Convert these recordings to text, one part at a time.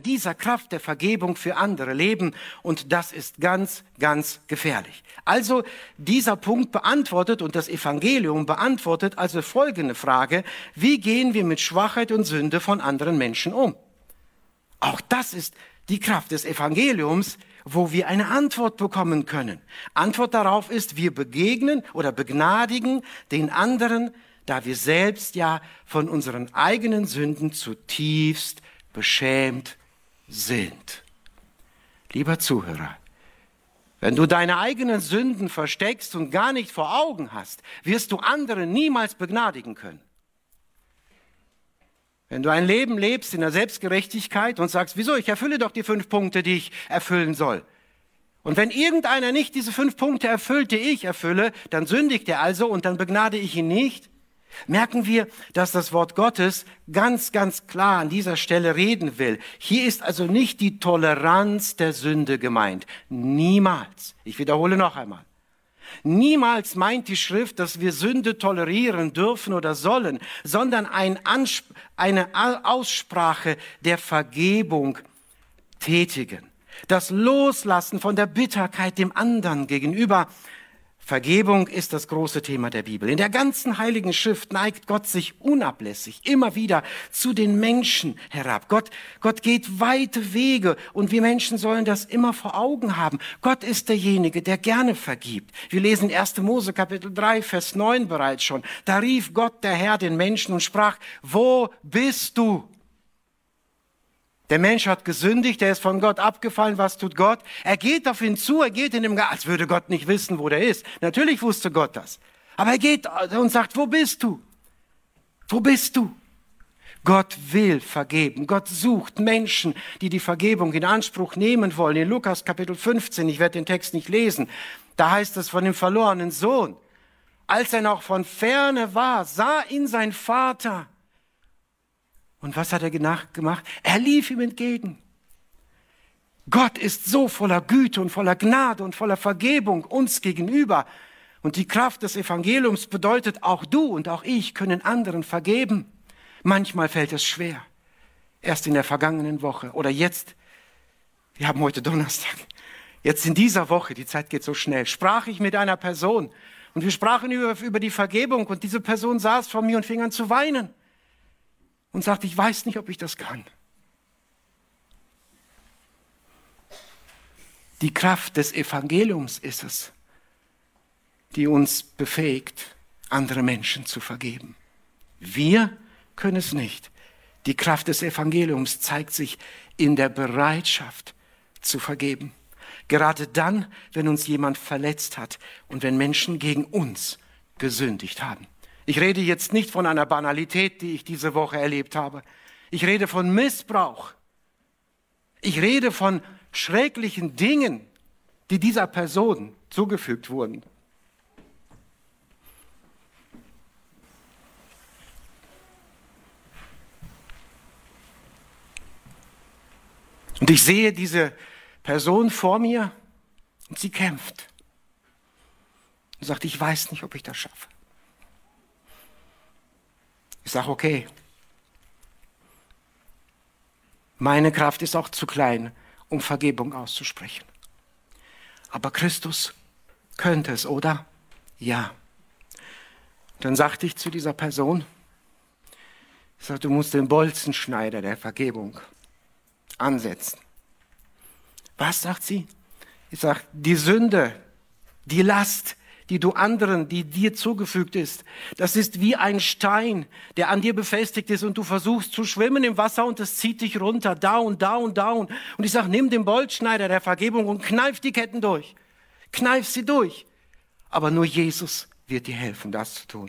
dieser Kraft der Vergebung für andere leben. Und das ist ganz, ganz gefährlich. Also dieser Punkt beantwortet und das Evangelium beantwortet also folgende Frage: Wie gehen wir mit Schwachheit und Sünde von anderen Menschen um? Auch das ist die Kraft des Evangeliums, wo wir eine Antwort bekommen können. Antwort darauf ist, wir begegnen oder begnadigen den anderen, da wir selbst ja von unseren eigenen Sünden zutiefst beschämt sind. Lieber Zuhörer, wenn du deine eigenen Sünden versteckst und gar nicht vor Augen hast, wirst du andere niemals begnadigen können. Wenn du ein Leben lebst in der Selbstgerechtigkeit und sagst, wieso, ich erfülle doch die 5 Punkte, die ich erfüllen soll. Und wenn irgendeiner nicht diese 5 Punkte erfüllt, die ich erfülle, dann sündigt er also und dann begnade ich ihn nicht. Merken wir, dass das Wort Gottes ganz, ganz klar an dieser Stelle reden will. Hier ist also nicht die Toleranz der Sünde gemeint. Niemals. Ich wiederhole noch einmal. Niemals meint die Schrift, dass wir Sünde tolerieren dürfen oder sollen, sondern eine Aussprache der Vergebung tätigen. Das Loslassen von der Bitterkeit dem anderen gegenüber. Vergebung ist das große Thema der Bibel. In der ganzen Heiligen Schrift neigt Gott sich unablässig immer wieder zu den Menschen herab. Gott geht weite Wege und wir Menschen sollen das immer vor Augen haben. Gott ist derjenige, der gerne vergibt. Wir lesen 1. Mose Kapitel 3, Vers 9 bereits schon. Da rief Gott, der Herr, den Menschen und sprach, wo bist du? Der Mensch hat gesündigt, er ist von Gott abgefallen. Was tut Gott? Er geht auf ihn zu, er geht in dem Garten, als würde Gott nicht wissen, wo der ist. Natürlich wusste Gott das. Aber er geht und sagt, wo bist du? Wo bist du? Gott will vergeben. Gott sucht Menschen, die die Vergebung in Anspruch nehmen wollen. In Lukas Kapitel 15, ich werde den Text nicht lesen, da heißt es von dem verlorenen Sohn. Als er noch von ferne war, sah ihn sein Vater. Und was hat er gemacht? Er lief ihm entgegen. Gott ist so voller Güte und voller Gnade und voller Vergebung uns gegenüber. Und die Kraft des Evangeliums bedeutet, auch du und auch ich können anderen vergeben. Manchmal fällt es schwer. Erst in der vergangenen Woche oder jetzt, wir haben heute Donnerstag, jetzt in dieser Woche, die Zeit geht so schnell, sprach ich mit einer Person und wir sprachen über die Vergebung und diese Person saß vor mir und fing an zu weinen. Und sagte, ich weiß nicht, ob ich das kann. Die Kraft des Evangeliums ist es, die uns befähigt, andere Menschen zu vergeben. Wir können es nicht. Die Kraft des Evangeliums zeigt sich in der Bereitschaft zu vergeben. Gerade dann, wenn uns jemand verletzt hat und wenn Menschen gegen uns gesündigt haben. Ich rede jetzt nicht von einer Banalität, die ich diese Woche erlebt habe. Ich rede von Missbrauch. Ich rede von schrecklichen Dingen, die dieser Person zugefügt wurden. Und ich sehe diese Person vor mir und sie kämpft. Und sagt, ich weiß nicht, ob ich das schaffe. Ich sage, okay, meine Kraft ist auch zu klein, um Vergebung auszusprechen. Aber Christus könnte es, oder? Ja. Dann sagte ich zu dieser Person, ich sage, du musst den Bolzenschneider der Vergebung ansetzen. Was sagt sie? Ich sage, die Sünde, die Last, die du anderen, die dir zugefügt ist. Das ist wie ein Stein, der an dir befestigt ist und du versuchst zu schwimmen im Wasser und es zieht dich runter, down, down, down. Und ich sage, nimm den Bolzschneider der Vergebung und kneif die Ketten durch. Kneif sie durch. Aber nur Jesus wird dir helfen, das zu tun.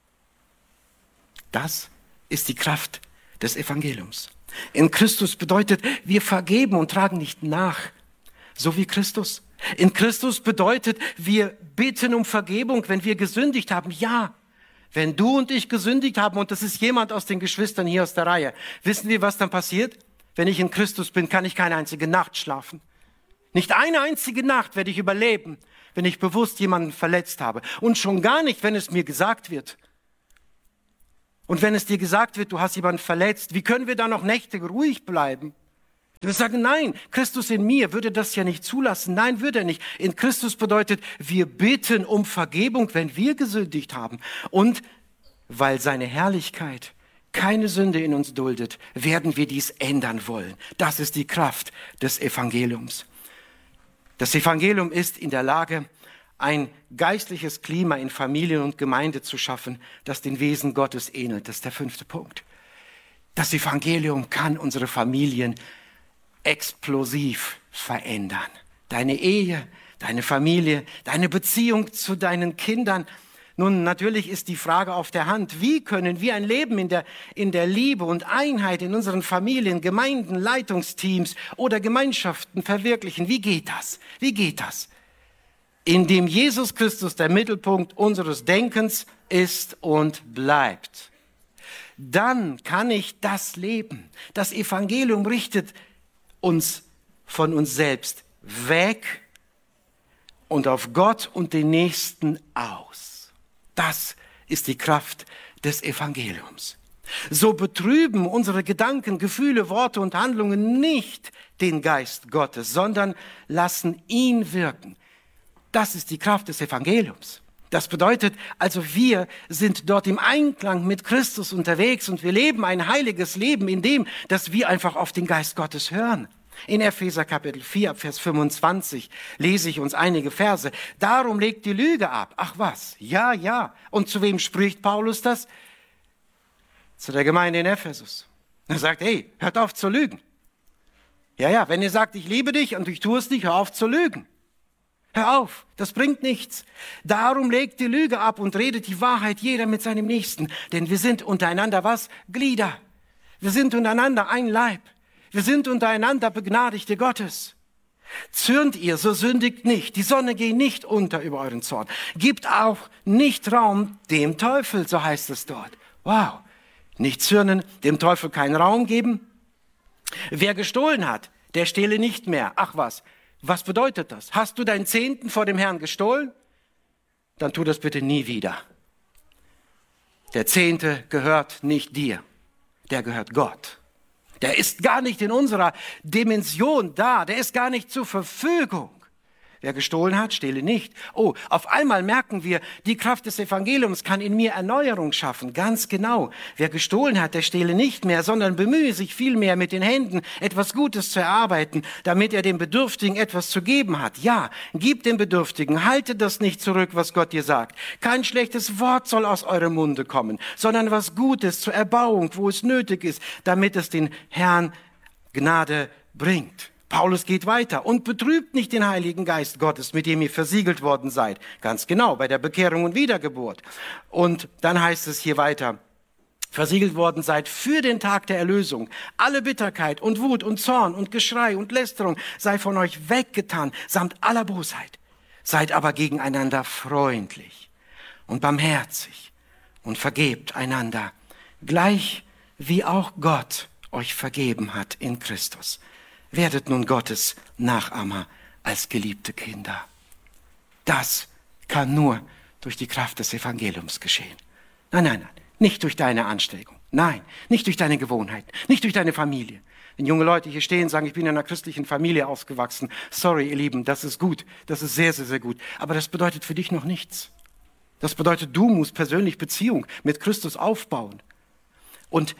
Das ist die Kraft des Evangeliums. In Christus bedeutet, wir vergeben und tragen nicht nach, so wie Christus. In Christus bedeutet, wir bitten um Vergebung, wenn wir gesündigt haben. Ja, wenn du und ich gesündigt haben und das ist jemand aus den Geschwistern hier aus der Reihe, wissen wir, was dann passiert? Wenn ich in Christus bin, kann ich keine einzige Nacht schlafen. Nicht eine einzige Nacht werde ich überleben, wenn ich bewusst jemanden verletzt habe. Und schon gar nicht, wenn es mir gesagt wird. Und wenn es dir gesagt wird, du hast jemanden verletzt, wie können wir da noch Nächte ruhig bleiben? Wir sagen, nein, Christus in mir würde das ja nicht zulassen. Nein, würde er nicht. In Christus bedeutet, wir bitten um Vergebung, wenn wir gesündigt haben. Und weil seine Herrlichkeit keine Sünde in uns duldet, werden wir dies ändern wollen. Das ist die Kraft des Evangeliums. Das Evangelium ist in der Lage, ein geistliches Klima in Familie und Gemeinde zu schaffen, das den Wesen Gottes ähnelt. Das ist der 5. Punkt. Das Evangelium kann unsere Familien explosiv verändern. Deine Ehe, deine Familie, deine Beziehung zu deinen Kindern. Nun, natürlich ist die Frage auf der Hand, wie können wir ein Leben in der Liebe und Einheit in unseren Familien, Gemeinden, Leitungsteams oder Gemeinschaften verwirklichen? Wie geht das? Wie geht das? Indem Jesus Christus der Mittelpunkt unseres Denkens ist und bleibt. Dann kann ich das leben. Das Evangelium richtet uns von uns selbst weg und auf Gott und den Nächsten aus. Das ist die Kraft des Evangeliums. So betrüben unsere Gedanken, Gefühle, Worte und Handlungen nicht den Geist Gottes, sondern lassen ihn wirken. Das ist die Kraft des Evangeliums. Das bedeutet also, wir sind dort im Einklang mit Christus unterwegs und wir leben ein heiliges Leben, in dem, dass wir einfach auf den Geist Gottes hören. In Epheser Kapitel 4, Vers 25 lese ich uns einige Verse. Darum legt die Lüge ab. Ach was? Ja, ja. Und zu wem spricht Paulus das? Zu der Gemeinde in Ephesus. Er sagt, hey, hört auf zu lügen. Ja, ja, wenn ihr sagt, ich liebe dich und ich tue es nicht, hör auf zu lügen. Hör auf, das bringt nichts. Darum legt die Lüge ab und redet die Wahrheit jeder mit seinem Nächsten. Denn wir sind untereinander was? Glieder. Wir sind untereinander ein Leib. Wir sind untereinander Begnadigte Gottes. Zürnt ihr, so sündigt nicht. Die Sonne geht nicht unter über euren Zorn. Gibt auch nicht Raum dem Teufel, so heißt es dort. Wow. Nicht zürnen, dem Teufel keinen Raum geben. Wer gestohlen hat, der stehle nicht mehr. Ach was. Was bedeutet das? Hast du deinen Zehnten vor dem Herrn gestohlen? Dann tu das bitte nie wieder. Der Zehnte gehört nicht dir. Der gehört Gott. Der ist gar nicht in unserer Dimension da. Der ist gar nicht zur Verfügung. Wer gestohlen hat, stehle nicht. Oh, auf einmal merken wir, die Kraft des Evangeliums kann in mir Erneuerung schaffen. Ganz genau. Wer gestohlen hat, der stehle nicht mehr, sondern bemühe sich vielmehr mit den Händen etwas Gutes zu erarbeiten, damit er dem Bedürftigen etwas zu geben hat. Ja, gib dem Bedürftigen, halte das nicht zurück, was Gott dir sagt. Kein schlechtes Wort soll aus eurem Munde kommen, sondern was Gutes zur Erbauung, wo es nötig ist, damit es den Herrn Gnade bringt. Paulus geht weiter und betrübt nicht den Heiligen Geist Gottes, mit dem ihr versiegelt worden seid. Ganz genau, bei der Bekehrung und Wiedergeburt. Und dann heißt es hier weiter, versiegelt worden seid für den Tag der Erlösung. Alle Bitterkeit und Wut und Zorn und Geschrei und Lästerung sei von euch weggetan, samt aller Bosheit. Seid aber gegeneinander freundlich und barmherzig und vergebt einander, gleich wie auch Gott euch vergeben hat in Christus. Werdet nun Gottes Nachahmer als geliebte Kinder. Das kann nur durch die Kraft des Evangeliums geschehen. Nein, nein, nein, nicht durch deine Anstrengung. Nein, nicht durch deine Gewohnheiten, nicht durch deine Familie. Wenn junge Leute hier stehen und sagen, ich bin in einer christlichen Familie aufgewachsen, sorry, ihr Lieben, das ist gut, das ist sehr, sehr, sehr gut. Aber das bedeutet für dich noch nichts. Das bedeutet, du musst persönlich Beziehung mit Christus aufbauen. Und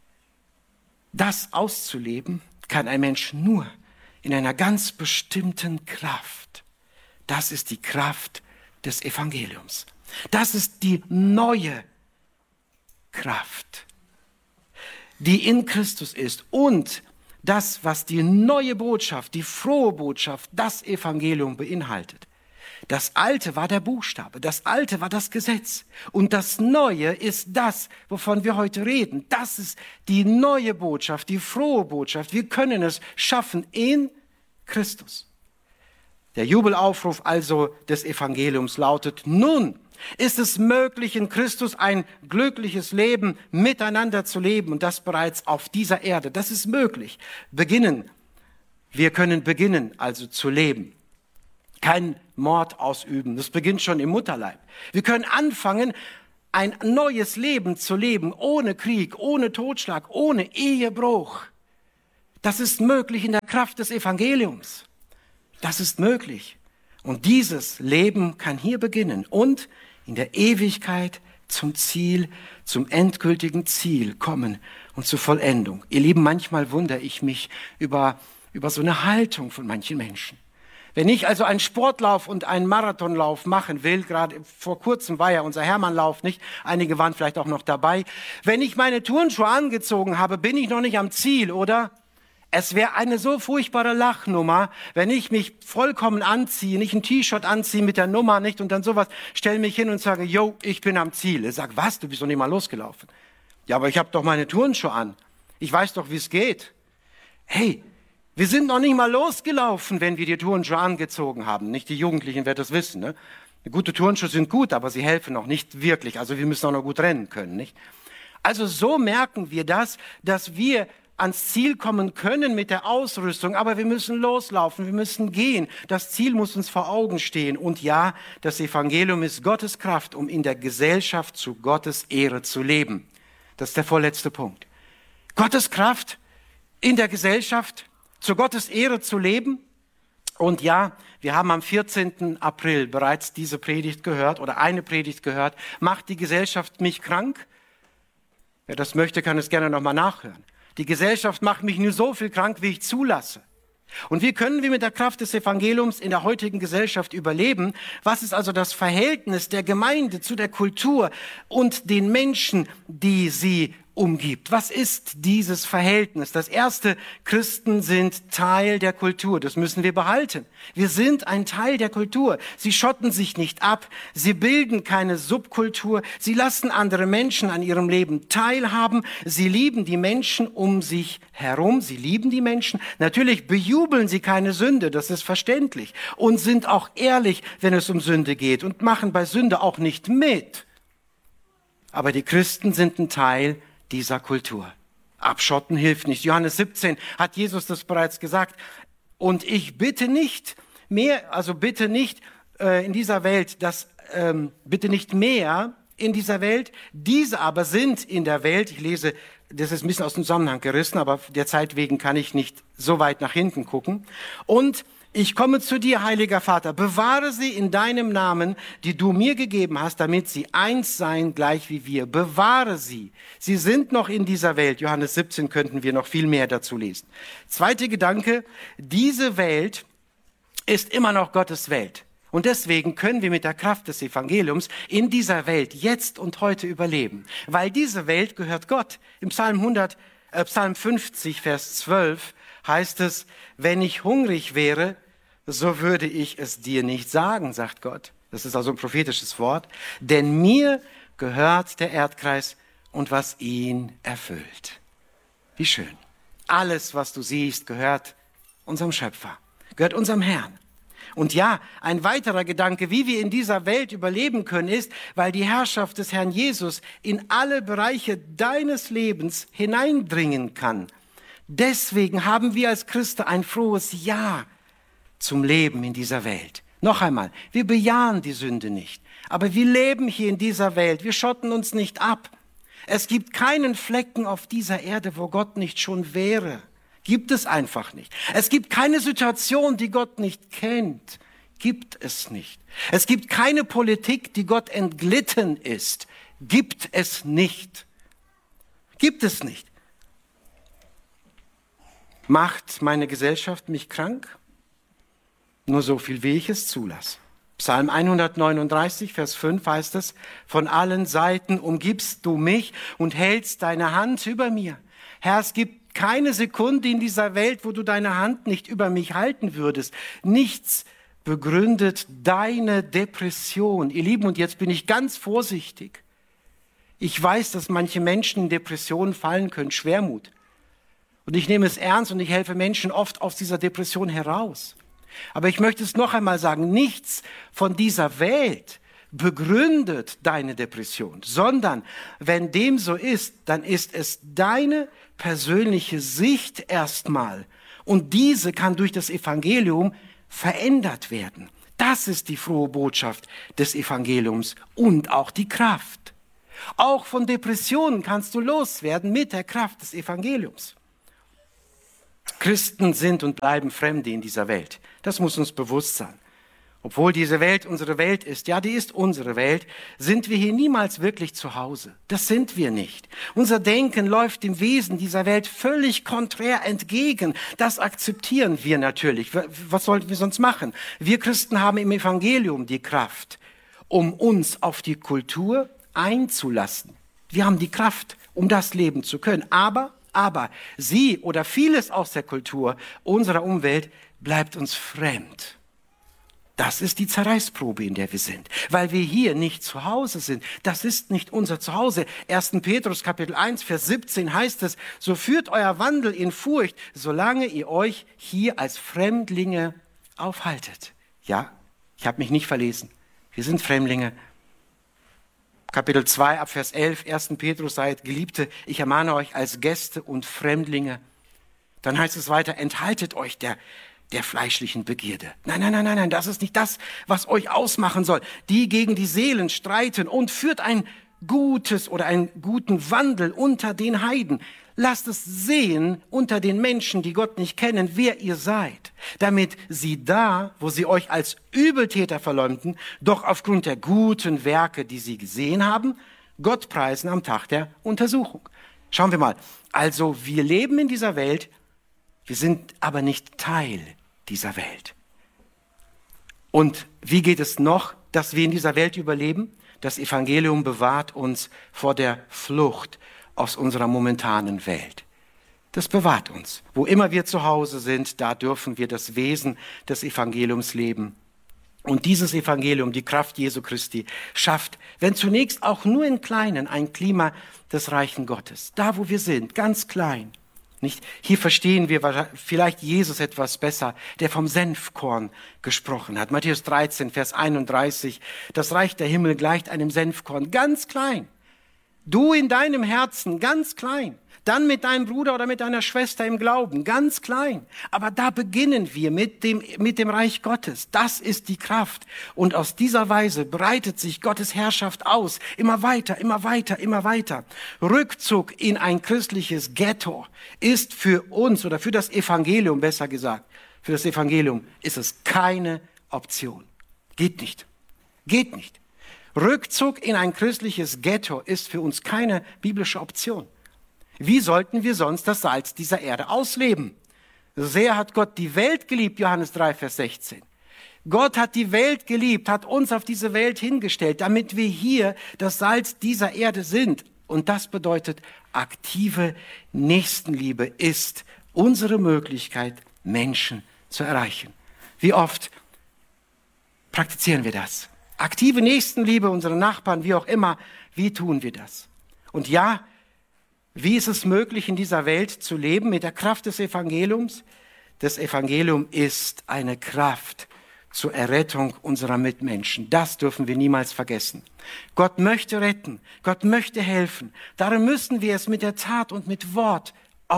das auszuleben, kann ein Mensch nur in einer ganz bestimmten Kraft. Das ist die Kraft des Evangeliums. Das ist die neue Kraft, die in Christus ist. Und das, was die neue Botschaft, die frohe Botschaft, das Evangelium beinhaltet. Das Alte war der Buchstabe, das Alte war das Gesetz. Und das Neue ist das, wovon wir heute reden. Das ist die neue Botschaft, die frohe Botschaft. Wir können es schaffen in Christus. Der Jubelaufruf also des Evangeliums lautet, nun ist es möglich, in Christus ein glückliches Leben miteinander zu leben und das bereits auf dieser Erde. Das ist möglich. Wir können beginnen, also zu leben. Kein Mord ausüben. Das beginnt schon im Mutterleib. Wir können anfangen, ein neues Leben zu leben, ohne Krieg, ohne Totschlag, ohne Ehebruch. Das ist möglich in der Kraft des Evangeliums. Das ist möglich. Und dieses Leben kann hier beginnen und in der Ewigkeit zum Ziel, zum endgültigen Ziel kommen und zur Vollendung. Ihr Lieben, manchmal wundere ich mich über so eine Haltung von manchen Menschen. Wenn ich also einen Sportlauf und einen Marathonlauf machen will, gerade vor kurzem war ja unser Hermannlauf, nicht? Einige waren vielleicht auch noch dabei. Wenn ich meine Turnschuhe angezogen habe, bin ich noch nicht am Ziel, oder? Es wäre eine so furchtbare Lachnummer, wenn ich mich vollkommen anziehe, nicht ein T-Shirt anziehe mit der Nummer, nicht? Und dann sowas, stelle mich hin und sage, yo, ich bin am Ziel. Ich sage, was? Du bist doch nicht mal losgelaufen. Ja, aber ich habe doch meine Turnschuhe an. Ich weiß doch, wie es geht. Hey, wir sind noch nicht mal losgelaufen, wenn wir die Turnschuhe angezogen haben. Nicht die Jugendlichen werden das wissen. Ne? Gute Turnschuhe sind gut, aber sie helfen noch nicht wirklich. Also wir müssen auch noch gut rennen können. Nicht? Also so merken wir das, dass wir ans Ziel kommen können mit der Ausrüstung, aber wir müssen loslaufen, wir müssen gehen. Das Ziel muss uns vor Augen stehen. Und ja, das Evangelium ist Gottes Kraft, um in der Gesellschaft zu Gottes Ehre zu leben. Das ist der vorletzte Punkt. Gottes Kraft in der Gesellschaft zu Gottes Ehre zu leben. Und ja, wir haben am 14. April bereits diese Predigt gehört oder eine Predigt gehört. Macht die Gesellschaft mich krank? Wer das möchte, kann es gerne nochmal nachhören. Die Gesellschaft macht mich nur so viel krank, wie ich zulasse. Und wie können wir mit der Kraft des Evangeliums in der heutigen Gesellschaft überleben? Was ist also das Verhältnis der Gemeinde zu der Kultur und den Menschen, die sie umgibt? Was ist dieses Verhältnis? Das erste, Christen sind Teil der Kultur. Das müssen wir behalten. Wir sind ein Teil der Kultur. Sie schotten sich nicht ab. Sie bilden keine Subkultur. Sie lassen andere Menschen an ihrem Leben teilhaben. Sie lieben die Menschen um sich herum. Sie lieben die Menschen. Natürlich bejubeln sie keine Sünde. Das ist verständlich. Und sind auch ehrlich, wenn es um Sünde geht. Und machen bei Sünde auch nicht mit. Aber die Christen sind ein Teil dieser Kultur. Abschotten hilft nicht. Johannes 17 hat Jesus das bereits gesagt. Und ich bitte nicht mehr, also bitte nicht in dieser Welt, bitte nicht mehr in dieser Welt. Diese aber sind in der Welt. Ich lese, das ist ein bisschen aus dem Zusammenhang gerissen, aber der Zeit wegen kann ich nicht so weit nach hinten gucken. Und ich komme zu dir, heiliger Vater, bewahre sie in deinem Namen, die du mir gegeben hast, damit sie eins seien, gleich wie wir. Bewahre sie. Sie sind noch in dieser Welt. Johannes 17 könnten wir noch viel mehr dazu lesen. Zweiter Gedanke, diese Welt ist immer noch Gottes Welt. Und deswegen können wir mit der Kraft des Evangeliums in dieser Welt jetzt und heute überleben. Weil diese Welt gehört Gott. Im Psalm 50, Vers 12 heißt es, wenn ich hungrig wäre, so würde ich es dir nicht sagen, sagt Gott. Das ist also ein prophetisches Wort. Denn mir gehört der Erdkreis und was ihn erfüllt. Wie schön. Alles, was du siehst, gehört unserem Schöpfer, gehört unserem Herrn. Und ja, ein weiterer Gedanke, wie wir in dieser Welt überleben können, ist, weil die Herrschaft des Herrn Jesus in alle Bereiche deines Lebens hineindringen kann. Deswegen haben wir als Christen ein frohes Ja zum Leben in dieser Welt. Noch einmal, wir bejahen die Sünde nicht, aber wir leben hier in dieser Welt, wir schotten uns nicht ab. Es gibt keinen Flecken auf dieser Erde, wo Gott nicht schon wäre. Gibt es einfach nicht. Es gibt keine Situation, die Gott nicht kennt. Gibt es nicht. Es gibt keine Politik, die Gott entglitten ist. Gibt es nicht. Gibt es nicht. Macht meine Gesellschaft mich krank? Nur so viel, wie ich es zulasse. Psalm 139, Vers 5 heißt es, von allen Seiten umgibst du mich und hältst deine Hand über mir. Herr, es gibt keine Sekunde in dieser Welt, wo du deine Hand nicht über mich halten würdest. Nichts begründet deine Depression. Ihr Lieben, und jetzt bin ich ganz vorsichtig. Ich weiß, dass manche Menschen in Depressionen fallen können, Schwermut. Und ich nehme es ernst und ich helfe Menschen oft aus dieser Depression heraus. Aber ich möchte es noch einmal sagen, nichts von dieser Welt begründet deine Depression, sondern wenn dem so ist, dann ist es deine persönliche Sicht erstmal. Und diese kann durch das Evangelium verändert werden. Das ist die frohe Botschaft des Evangeliums und auch die Kraft. Auch von Depressionen kannst du loswerden mit der Kraft des Evangeliums. Christen sind und bleiben Fremde in dieser Welt. Das muss uns bewusst sein. Obwohl diese Welt unsere Welt ist, ja, die ist unsere Welt, sind wir hier niemals wirklich zu Hause. Das sind wir nicht. Unser Denken läuft dem Wesen dieser Welt völlig konträr entgegen. Das akzeptieren wir natürlich. Was sollten wir sonst machen? Wir Christen haben im Evangelium die Kraft, um uns auf die Kultur einzulassen. Wir haben die Kraft, um das leben zu können. Aber sie oder vieles aus der Kultur unserer Umwelt bleibt uns fremd. Das ist die Zerreißprobe, in der wir sind, weil wir hier nicht zu Hause sind. Das ist nicht unser Zuhause. 1. Petrus Kapitel 1, Vers 17 heißt es, so führt euer Wandel in Furcht, solange ihr euch hier als Fremdlinge aufhaltet. Ja, ich habe mich nicht verlesen. Wir sind Fremdlinge. Kapitel 2, ab Vers 11, 1. Petrus, seid Geliebte, ich ermahne euch als Gäste und Fremdlinge. Dann heißt es weiter, enthaltet euch der fleischlichen Begierde. Nein, das ist nicht das, was euch ausmachen soll. Die gegen die Seelen streiten und führt ein gutes oder einen guten Wandel unter den Heiden. Lasst es sehen unter den Menschen, die Gott nicht kennen, wer ihr seid, damit sie da, wo sie euch als Übeltäter verleumden, doch aufgrund der guten Werke, die sie gesehen haben, Gott preisen am Tag der Untersuchung. Schauen wir mal. Also wir leben in dieser Welt, wir sind aber nicht Teil dieser Welt. Und wie geht es noch, dass wir in dieser Welt überleben? Das Evangelium bewahrt uns vor der Flucht aus unserer momentanen Welt. Das bewahrt uns. Wo immer wir zu Hause sind, da dürfen wir das Wesen des Evangeliums leben. Und dieses Evangelium, die Kraft Jesu Christi, schafft, wenn zunächst auch nur in Kleinen, ein Klima des Reichen Gottes. Da, wo wir sind, ganz klein. Nicht? Hier verstehen wir vielleicht Jesus etwas besser, der vom Senfkorn gesprochen hat. Matthäus 13, Vers 31. Das Reich der Himmel gleicht einem Senfkorn, ganz klein. Du in deinem Herzen, ganz klein. Dann mit deinem Bruder oder mit deiner Schwester im Glauben, ganz klein. Aber da beginnen wir mit dem Reich Gottes. Das ist die Kraft. Und aus dieser Weise breitet sich Gottes Herrschaft aus. Immer weiter, immer weiter, immer weiter. Rückzug in ein christliches Ghetto ist für uns oder für das Evangelium, besser gesagt, für das Evangelium ist es keine Option. Geht nicht. Geht nicht. Rückzug in ein christliches Ghetto ist für uns keine biblische Option. Wie sollten wir sonst das Salz dieser Erde ausleben? So sehr hat Gott die Welt geliebt, Johannes 3, Vers 16. Gott hat die Welt geliebt, hat uns auf diese Welt hingestellt, damit wir hier das Salz dieser Erde sind. Und das bedeutet, aktive Nächstenliebe ist unsere Möglichkeit, Menschen zu erreichen. Wie oft praktizieren wir das? Aktive Nächstenliebe, unsere Nachbarn, wie auch immer, wie tun wir das? Und ja, wie ist es möglich, in dieser Welt zu leben mit der Kraft des Evangeliums? Das Evangelium ist eine Kraft zur Errettung unserer Mitmenschen. Das dürfen wir niemals vergessen. Gott möchte retten, Gott möchte helfen. Darum müssen wir es mit der Tat und mit Wort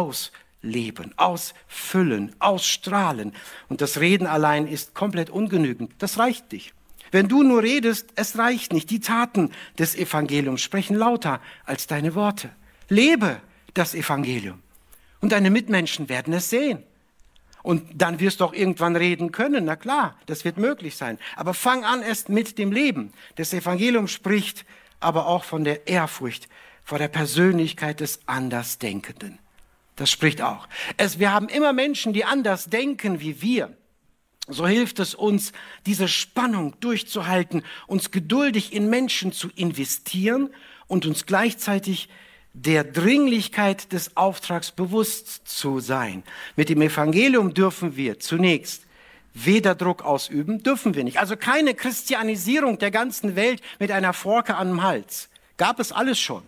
ausleben, ausfüllen, ausstrahlen. Und das Reden allein ist komplett ungenügend. Das reicht nicht. Wenn du nur redest, es reicht nicht. Die Taten des Evangeliums sprechen lauter als deine Worte. Lebe das Evangelium und deine Mitmenschen werden es sehen. Und dann wirst du auch irgendwann reden können, na klar, das wird möglich sein. Aber fang an erst mit dem Leben. Das Evangelium spricht aber auch von der Ehrfurcht vor der Persönlichkeit des Andersdenkenden. Das spricht auch. Wir haben immer Menschen, die anders denken wie wir. So hilft es uns, diese Spannung durchzuhalten, uns geduldig in Menschen zu investieren und uns gleichzeitig der Dringlichkeit des Auftrags bewusst zu sein. Mit dem Evangelium dürfen wir zunächst weder Druck ausüben, dürfen wir nicht. Also keine Christianisierung der ganzen Welt mit einer Forke an dem Hals. Gab es alles schon.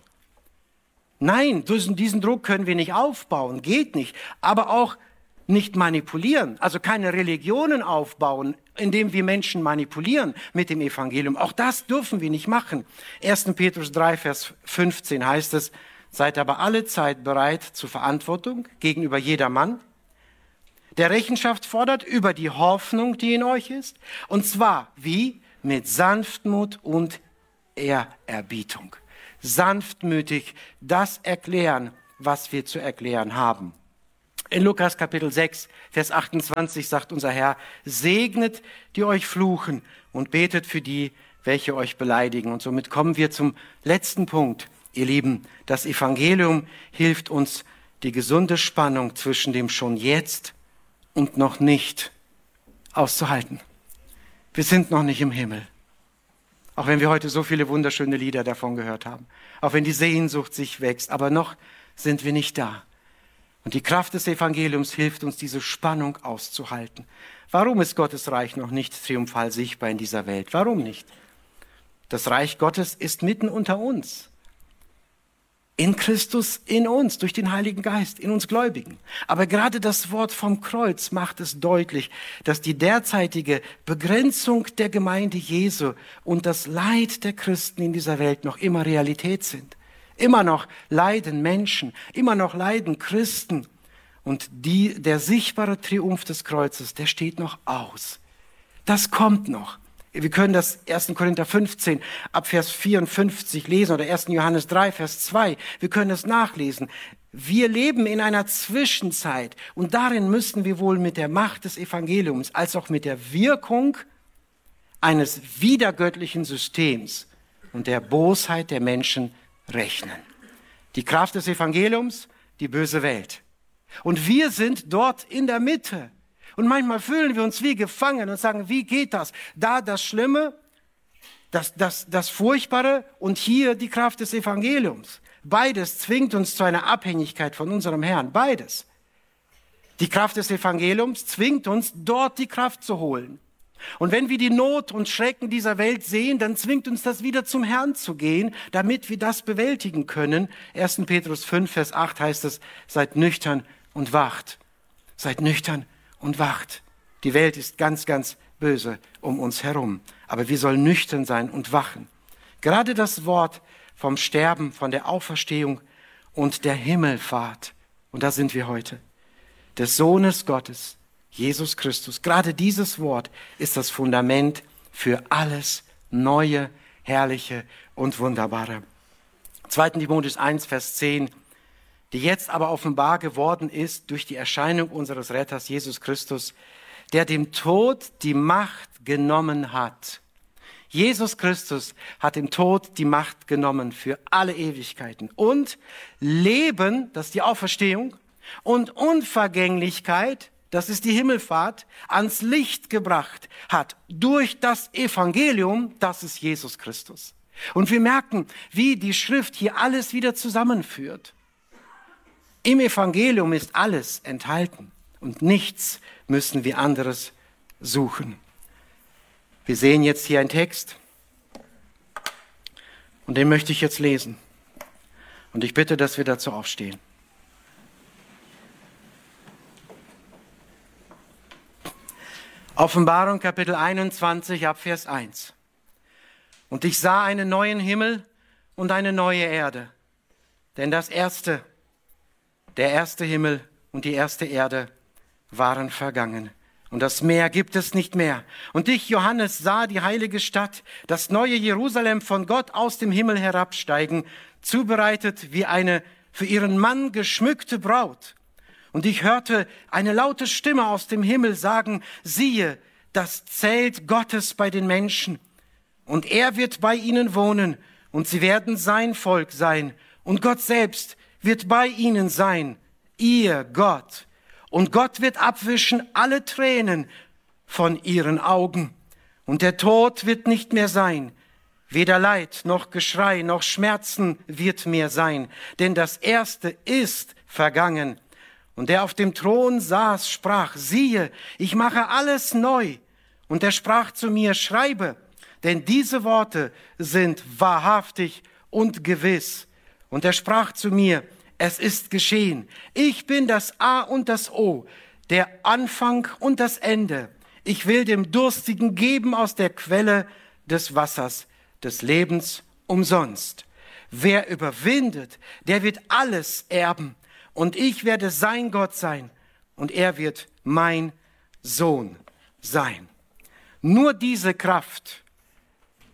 Nein, diesen Druck können wir nicht aufbauen, geht nicht. Aber auch nicht manipulieren, also keine Religionen aufbauen, indem wir Menschen manipulieren mit dem Evangelium. Auch das dürfen wir nicht machen. 1. Petrus 3, Vers 15 heißt es, seid aber alle Zeit bereit zur Verantwortung gegenüber jedermann, der Rechenschaft fordert über die Hoffnung, die in euch ist, und zwar wie? Mit Sanftmut und Ehrerbietung. Sanftmütig das erklären, was wir zu erklären haben. In Lukas Kapitel 6, Vers 28 sagt unser Herr, segnet, die euch fluchen und betet für die, welche euch beleidigen. Und somit kommen wir zum letzten Punkt, ihr Lieben. Das Evangelium hilft uns, die gesunde Spannung zwischen dem schon jetzt und noch nicht auszuhalten. Wir sind noch nicht im Himmel. Auch wenn wir heute so viele wunderschöne Lieder davon gehört haben. Auch wenn die Sehnsucht sich wächst. Aber noch sind wir nicht da. Und die Kraft des Evangeliums hilft uns, diese Spannung auszuhalten. Warum ist Gottes Reich noch nicht triumphal sichtbar in dieser Welt? Warum nicht? Das Reich Gottes ist mitten unter uns. In Christus, in uns, durch den Heiligen Geist, in uns Gläubigen. Aber gerade das Wort vom Kreuz macht es deutlich, dass die derzeitige Begrenzung der Gemeinde Jesu und das Leid der Christen in dieser Welt noch immer Realität sind. Immer noch leiden Menschen, immer noch leiden Christen. Und der sichtbare Triumph des Kreuzes, der steht noch aus. Das kommt noch. Wir können das 1. Korinther 15 ab Vers 54 lesen oder 1. Johannes 3, Vers 2. Wir können es nachlesen. Wir leben in einer Zwischenzeit und darin müssen wir wohl mit der Macht des Evangeliums als auch mit der Wirkung eines widergöttlichen Systems und der Bosheit der Menschen rechnen. Die Kraft des Evangeliums, die böse Welt. Und wir sind dort in der Mitte. Und manchmal fühlen wir uns wie gefangen und sagen, wie geht das? Da das Schlimme, das Furchtbare und hier die Kraft des Evangeliums. Beides zwingt uns zu einer Abhängigkeit von unserem Herrn. Beides. Die Kraft des Evangeliums zwingt uns, dort die Kraft zu holen. Und wenn wir die Not und Schrecken dieser Welt sehen, dann zwingt uns das wieder zum Herrn zu gehen, damit wir das bewältigen können. 1. Petrus 5, Vers 8 heißt es, seid nüchtern und wacht. Seid nüchtern und wacht. Die Welt ist ganz, ganz böse um uns herum. Aber wir sollen nüchtern sein und wachen. Gerade das Wort vom Sterben, von der Auferstehung und der Himmelfahrt, und da sind wir heute, des Sohnes Gottes, Jesus Christus. Gerade dieses Wort ist das Fundament für alles Neue, Herrliche und Wunderbare. 2. Timotheus 1, Vers 10, die jetzt aber offenbar geworden ist durch die Erscheinung unseres Retters Jesus Christus, der dem Tod die Macht genommen hat. Jesus Christus hat dem Tod die Macht genommen für alle Ewigkeiten. Und Leben, das ist die Auferstehung, und Unvergänglichkeit, das ist die Himmelfahrt, ans Licht gebracht hat durch das Evangelium, das ist Jesus Christus. Und wir merken, wie die Schrift hier alles wieder zusammenführt. Im Evangelium ist alles enthalten und nichts müssen wir anderes suchen. Wir sehen jetzt hier einen Text und den möchte ich jetzt lesen. Und ich bitte, dass wir dazu aufstehen. Offenbarung Kapitel 21 ab Vers 1. Und ich sah einen neuen Himmel und eine neue Erde. Denn der erste Himmel und die erste Erde waren vergangen. Und das Meer gibt es nicht mehr. Und ich, Johannes, sah die heilige Stadt, das neue Jerusalem von Gott aus dem Himmel herabsteigen, zubereitet wie eine für ihren Mann geschmückte Braut. Und ich hörte eine laute Stimme aus dem Himmel sagen, siehe, das Zelt Gottes bei den Menschen. Und er wird bei ihnen wohnen und sie werden sein Volk sein. Und Gott selbst wird bei ihnen sein, ihr Gott. Und Gott wird abwischen alle Tränen von ihren Augen. Und der Tod wird nicht mehr sein. Weder Leid noch Geschrei noch Schmerzen wird mehr sein. Denn das Erste ist vergangen. Und der auf dem Thron saß, sprach, siehe, ich mache alles neu. Und er sprach zu mir, schreibe, denn diese Worte sind wahrhaftig und gewiss. Und er sprach zu mir, es ist geschehen. Ich bin das A und das O, der Anfang und das Ende. Ich will dem Durstigen geben aus der Quelle des Wassers, des Lebens umsonst. Wer überwindet, der wird alles erben. Und ich werde sein Gott sein und er wird mein Sohn sein. Nur diese Kraft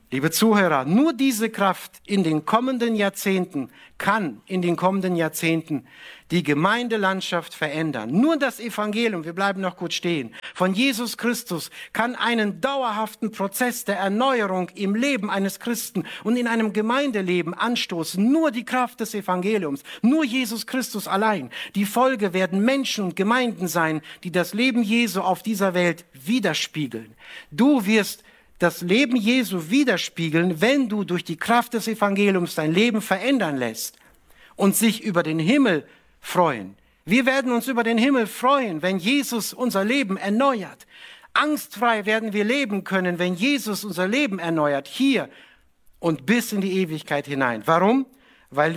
Liebe Zuhörer, nur diese Kraft in den kommenden Jahrzehnten kann in den kommenden Jahrzehnten die Gemeindelandschaft verändern. Nur das Evangelium, wir bleiben noch kurz stehen, von Jesus Christus kann einen dauerhaften Prozess der Erneuerung im Leben eines Christen und in einem Gemeindeleben anstoßen. Nur die Kraft des Evangeliums, nur Jesus Christus allein. Die Folge werden Menschen und Gemeinden sein, die das Leben Jesu auf dieser Welt widerspiegeln. Du wirst das Leben Jesu widerspiegeln, wenn du durch die Kraft des Evangeliums dein Leben verändern lässt und sich über den Himmel freuen. Wir werden uns über den Himmel freuen, wenn Jesus unser Leben erneuert. Angstfrei werden wir leben können, wenn Jesus unser Leben erneuert, hier und bis in die Ewigkeit hinein. Warum? Weil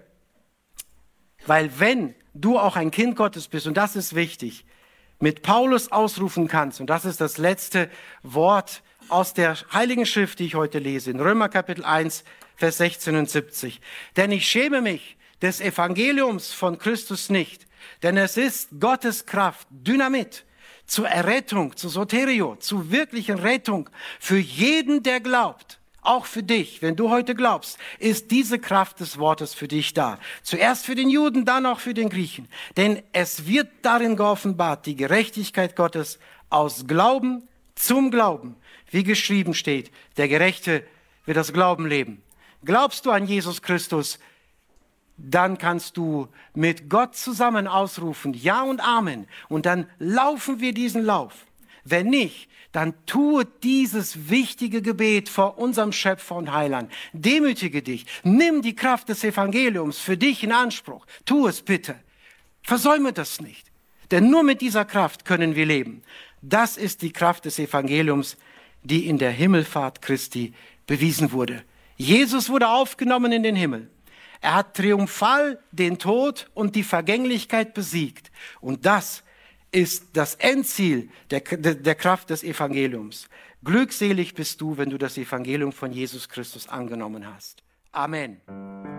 wenn du auch ein Kind Gottes bist, und das ist wichtig, mit Paulus ausrufen kannst, und das ist das letzte Wort aus der Heiligen Schrift, die ich heute lese, in Römer Kapitel 1, Vers 16 und 70. Denn ich schäme mich des Evangeliums von Christus nicht, denn es ist Gottes Kraft, Dynamit, zur Errettung, zur Soterio, zur wirklichen Rettung für jeden, der glaubt. Auch für dich, wenn du heute glaubst, ist diese Kraft des Wortes für dich da. Zuerst für den Juden, dann auch für den Griechen. Denn es wird darin geoffenbart, die Gerechtigkeit Gottes aus Glauben zum Glauben. Wie geschrieben steht, der Gerechte wird das Glauben leben. Glaubst du an Jesus Christus, dann kannst du mit Gott zusammen ausrufen, Ja und Amen. Und dann laufen wir diesen Lauf. Wenn nicht, dann tue dieses wichtige Gebet vor unserem Schöpfer und Heiland. Demütige dich. Nimm die Kraft des Evangeliums für dich in Anspruch. Tu es bitte. Versäume das nicht. Denn nur mit dieser Kraft können wir leben. Das ist die Kraft des Evangeliums, die in der Himmelfahrt Christi bewiesen wurde. Jesus wurde aufgenommen in den Himmel. Er hat triumphal den Tod und die Vergänglichkeit besiegt. Und das ist das Endziel der Kraft des Evangeliums. Glückselig bist du, wenn du das Evangelium von Jesus Christus angenommen hast. Amen.